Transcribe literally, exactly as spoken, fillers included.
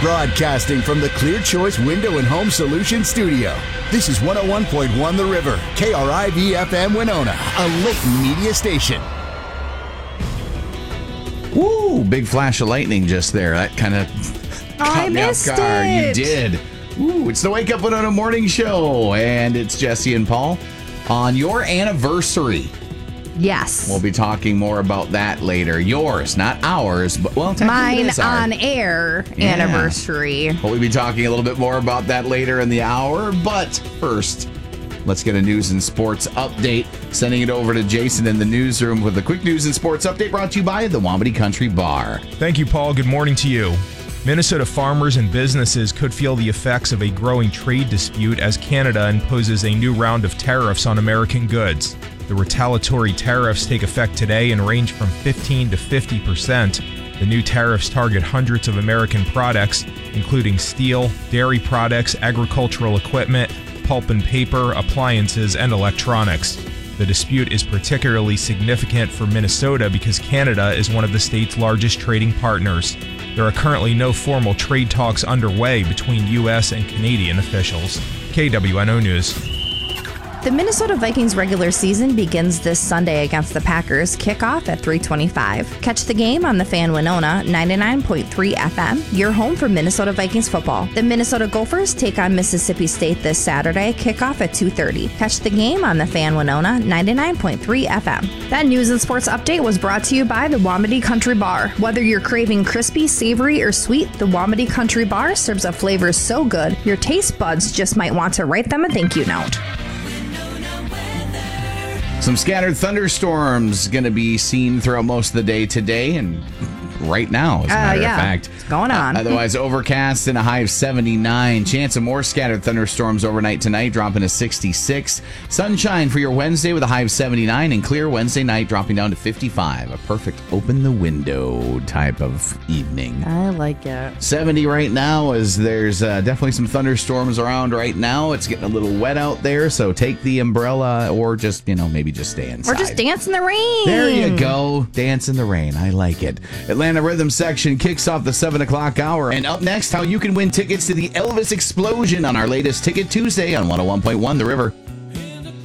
Broadcasting from the Clear Choice Window and Home Solutions studio. This is one oh one point one The River, K R I V F M Winona, a Layton media station. Woo, big flash of lightning just there. That kind of caught I me missed off guard. it. You did. Ooh, it's the Wake Up Winona Morning Show, and it's Jesse and Paul on your anniversary. Yes. We'll be talking more about that later. Yours, not ours, but well, technically it Mine is ours. on air Yeah. anniversary. We'll be talking a little bit more about that later in the hour, but first, let's get a news and sports update. Sending it over to Jason in the newsroom with a quick news and sports update brought to you by the Wamedy Country Bar. Thank you, Paul. Good morning to you. Minnesota farmers and businesses could feel the effects of a growing trade dispute as Canada imposes a new round of tariffs on American goods. The retaliatory tariffs take effect today and range from fifteen to fifty percent. The new tariffs target hundreds of American products, including steel, dairy products, agricultural equipment, pulp and paper, appliances, and electronics. The dispute is particularly significant for Minnesota because Canada is one of the state's largest trading partners. There are currently no formal trade talks underway between U S and Canadian officials. K W N O News. The Minnesota Vikings regular season begins this Sunday against the Packers. Kickoff at three twenty-five. Catch the game on the Fan Winona ninety-nine point three F M, your home for Minnesota Vikings football. The Minnesota Gophers take on Mississippi State this Saturday. Kickoff at two thirty. Catch the game on the Fan Winona ninety-nine point three F M. That news and sports update was brought to you by the Wamedy Country Bar. Whether you're craving crispy, savory, or sweet, the Wamedy Country Bar serves up flavors so good your taste buds just might want to write them a thank you note. Some scattered thunderstorms going to be seen throughout most of the day today and right now, as a Uh, matter yeah. of fact. It's going on. Uh, otherwise, overcast and a high of seventy-nine. Chance of more scattered thunderstorms overnight tonight, dropping to sixty-six. Sunshine for your Wednesday with a high of seventy-nine, and clear Wednesday night, dropping down to fifty-five. A perfect open the window type of evening. I like it. seventy right now, as there's uh, definitely some thunderstorms around right now. It's getting a little wet out there, so take the umbrella or just, you know, maybe just stay inside. Or just dance in the rain. There you go. Dance in the rain. I like it. Atlanta Rhythm section kicks off the seven o'clock hour. And up next, how you can win tickets to the Elvis Explosion on our latest Ticket Tuesday on one oh one point one The River.